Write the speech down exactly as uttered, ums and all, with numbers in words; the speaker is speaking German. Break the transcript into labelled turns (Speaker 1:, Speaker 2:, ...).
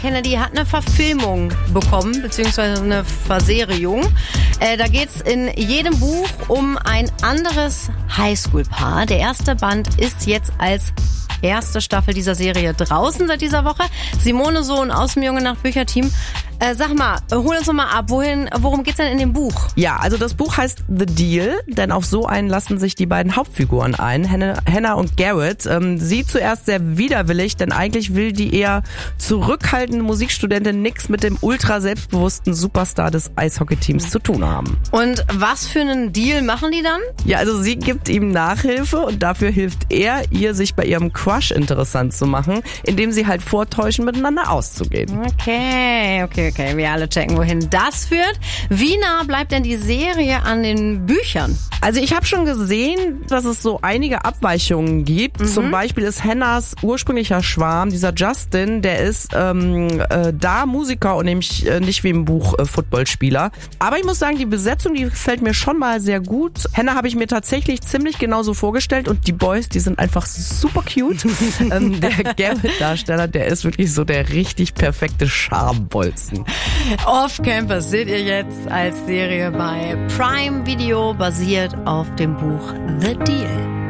Speaker 1: Kennedy hat eine Verfilmung bekommen, beziehungsweise eine Verserierung. Äh, da geht's in jedem Buch um ein anderes Highschool-Paar. Der erste Band ist jetzt als erste Staffel dieser Serie draußen seit dieser Woche. Simone Sohn aus dem Junge Nacht Bücherteam. Äh, sag mal, hol uns doch mal ab. Wohin, worum geht's denn in dem Buch?
Speaker 2: Ja, also das Buch heißt The Deal, denn auf so einen lassen sich die beiden Hauptfiguren ein, Hannah, Hannah und Garrett. Ähm, sie zuerst sehr widerwillig, denn eigentlich will die eher zurückhaltende Musikstudentin nichts mit dem ultra selbstbewussten Superstar des Eishockeyteams zu tun haben.
Speaker 1: Und was für einen Deal machen die dann?
Speaker 2: Ja, also sie gibt ihm Nachhilfe und dafür hilft er ihr, sich bei ihrem Crush interessant zu machen, indem sie halt vortäuschen, miteinander auszugehen.
Speaker 1: Okay, okay, okay. Wir alle checken, wohin das führt. Wie nah bleibt denn die Serie an den Büchern?
Speaker 2: Also ich habe schon gesehen, dass es so einige Abweichungen gibt. Mhm. Zum Beispiel ist Hannahs ursprünglicher Schwarm, dieser Justin, der ist ähm, äh, da Musiker und nämlich äh, nicht wie im Buch äh, Footballspieler. Aber ich muss sagen, die Besetzung, die gefällt mir schon mal sehr gut. Hannah habe ich mir tatsächlich ziemlich genauso vorgestellt und die Boys, die sind einfach super cute. ähm, der Garrett-Darsteller, der ist wirklich so der richtig perfekte Charmebolzen.
Speaker 1: Off Campus seht ihr jetzt als Serie bei Prime Video, basiert auf dem Buch The Deal.